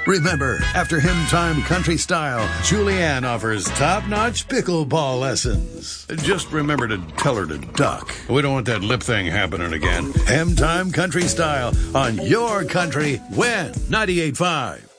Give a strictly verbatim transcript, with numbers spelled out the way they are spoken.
Remember, after Hymn Time Country Style, Julianne offers top-notch pickleball lessons. Just remember to tell her to duck. We don't want that lip thing happening again. Hymn Time Country Style on your country, Win ninety-eight point five.